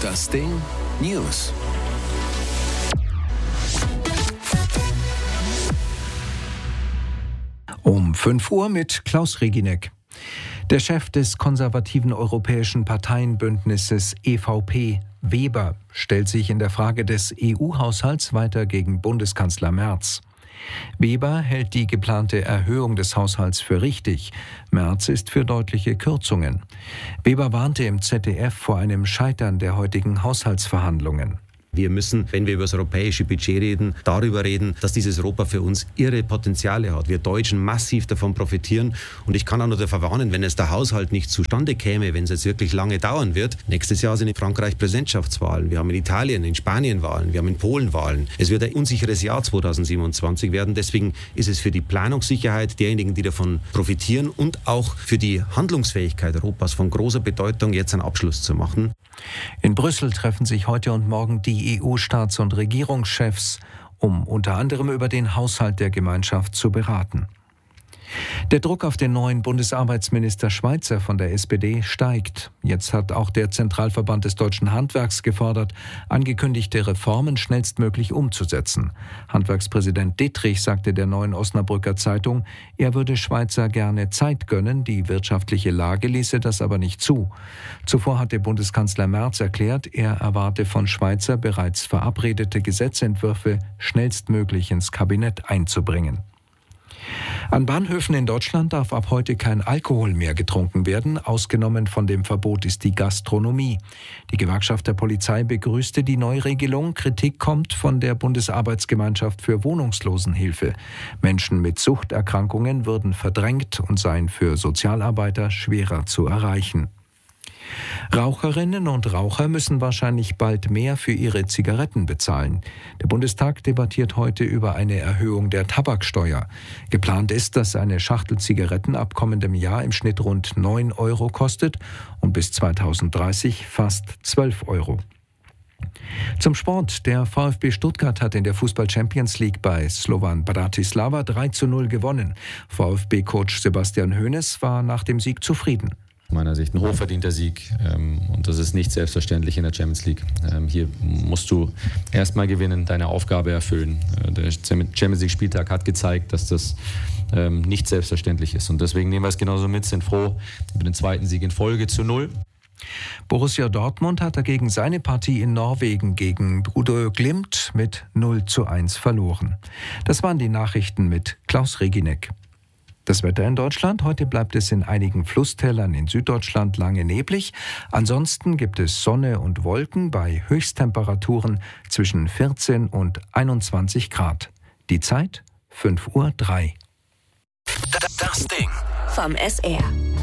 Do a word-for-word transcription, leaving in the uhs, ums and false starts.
Das Ding News. Um fünf Uhr mit Klaus Reginek. Der Chef des konservativen europäischen Parteienbündnisses E V P, Weber, stellt sich in der Frage des E U-Haushalts weiter gegen Bundeskanzler Merz. Weber hält die geplante Erhöhung des Haushalts für richtig. Merz ist für deutliche Kürzungen. Weber warnte im Z D F vor einem Scheitern der heutigen Haushaltsverhandlungen. Wir müssen, wenn wir über das europäische Budget reden, darüber reden, dass dieses Europa für uns irre Potenziale hat. Wir Deutschen massiv davon profitieren. Und ich kann auch nur davor warnen, wenn es der Haushalt nicht zustande käme, wenn es jetzt wirklich lange dauern wird. Nächstes Jahr sind in Frankreich Präsidentschaftswahlen. Wir haben in Italien, in Spanien Wahlen. Wir haben in Polen Wahlen. Es wird ein unsicheres Jahr zweitausendsiebenundzwanzig werden. Deswegen ist es für die Planungssicherheit derjenigen, die davon profitieren und auch für die Handlungsfähigkeit Europas von großer Bedeutung, jetzt einen Abschluss zu machen. In Brüssel treffen sich heute und morgen die E U-Staats- und Regierungschefs, um unter anderem über den Haushalt der Gemeinschaft zu beraten. Der Druck auf den neuen Bundesarbeitsminister Schweizer von der S P D steigt. Jetzt hat auch der Zentralverband des deutschen Handwerks gefordert, angekündigte Reformen schnellstmöglich umzusetzen. Handwerkspräsident Dittrich sagte der Neuen Osnabrücker Zeitung, er würde Schweizer gerne Zeit gönnen, die wirtschaftliche Lage ließe das aber nicht zu. Zuvor hatte Bundeskanzler Merz erklärt, er erwarte von Schweizer bereits verabredete Gesetzentwürfe schnellstmöglich ins Kabinett einzubringen. An Bahnhöfen in Deutschland darf ab heute kein Alkohol mehr getrunken werden. Ausgenommen von dem Verbot ist die Gastronomie. Die Gewerkschaft der Polizei begrüßte die Neuregelung. Kritik kommt von der Bundesarbeitsgemeinschaft für Wohnungslosenhilfe. Menschen mit Suchterkrankungen würden verdrängt und seien für Sozialarbeiter schwerer zu erreichen. Raucherinnen und Raucher müssen wahrscheinlich bald mehr für ihre Zigaretten bezahlen. Der Bundestag debattiert heute über eine Erhöhung der Tabaksteuer. Geplant ist, dass eine Schachtel Zigaretten ab kommendem Jahr im Schnitt rund neun Euro kostet und bis zweitausenddreißig fast zwölf Euro. Zum Sport. Der VfB Stuttgart hat in der Fußball-Champions League bei Slovan Bratislava drei zu null gewonnen. VfB-Coach Sebastian Hoeneß war nach dem Sieg zufrieden. Aus meiner Sicht ein hochverdienter Sieg ähm, und das ist nicht selbstverständlich in der Champions League. Ähm, hier musst du erstmal gewinnen, deine Aufgabe erfüllen. Äh, der Champions League-Spieltag hat gezeigt, dass das ähm, nicht selbstverständlich ist und deswegen nehmen wir es genauso mit, sind froh über den zweiten Sieg in Folge zu null. Borussia Dortmund hat dagegen seine Partie in Norwegen gegen Bodø Glimt mit null zu eins verloren. Das waren die Nachrichten mit Klaus Reginek. Das Wetter in Deutschland. Heute bleibt es in einigen Flusstälern in Süddeutschland lange neblig. Ansonsten gibt es Sonne und Wolken bei Höchsttemperaturen zwischen vierzehn und einundzwanzig Grad. Die Zeit fünf Uhr drei. Das Ding vom S R.